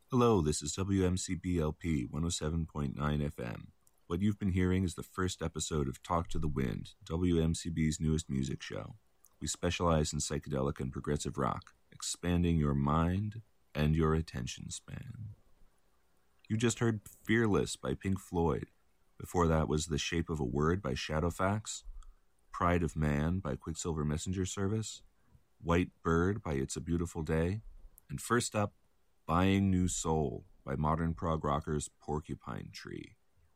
Hello, this is WMCBLP 107.9 FM. What you've been hearing is the first episode of Talk to the Wind, WMCB's newest music show. We specialize in psychedelic and progressive rock, expanding your mind and your attention span. You just heard Fearless by Pink Floyd. Before that was The Shape of a Word by Shadowfax, Pride of Man by Quicksilver Messenger Service, White Bird by It's a Beautiful Day, and first up, Buying New Soul by modern prog rockers Porcupine Tree.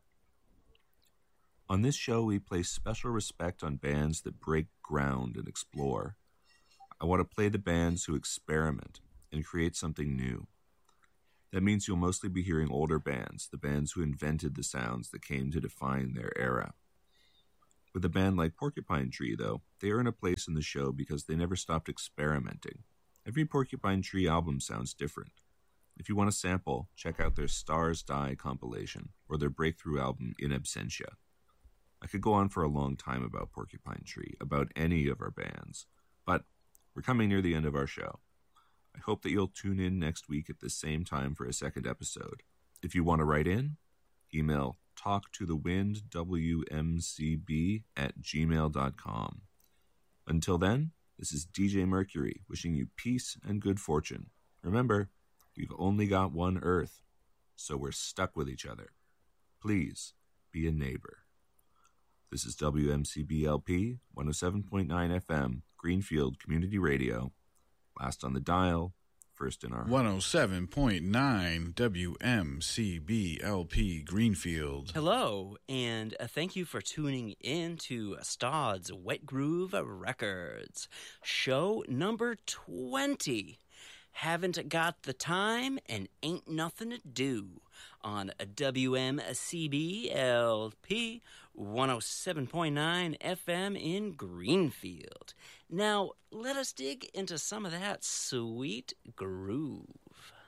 On this show, we place special respect on bands that break ground and explore. I want to play the bands who experiment and create something new. That means you'll mostly be hearing older bands, the bands who invented the sounds that came to define their era. With a band like Porcupine Tree, though, they earn a place in the show because they never stopped experimenting. Every Porcupine Tree album sounds different. If you want a sample, check out their Stars Die compilation or their breakthrough album In Absentia. I could go on for a long time about Porcupine Tree, about any of our bands, but we're coming near the end of our show. I hope that you'll tune in next week at the same time for a second episode. If you want to write in, email talktothewindwmcb@gmail.com. Until then, this is DJ Mercury wishing you peace and good fortune. Remember, we've only got one Earth, so we're stuck with each other. Please be a neighbor. This is WMCBLP 107.9 FM, Greenfield Community Radio. Last on the dial, first in our 107.9 WMCBLP Greenfield. Hello, and thank you for tuning in to Stod's Wet Groove Records, show number 20. Haven't got the time and ain't nothing to do on WMCBLP 107.9 FM in Greenfield. Now, let us dig into some of that sweet groove.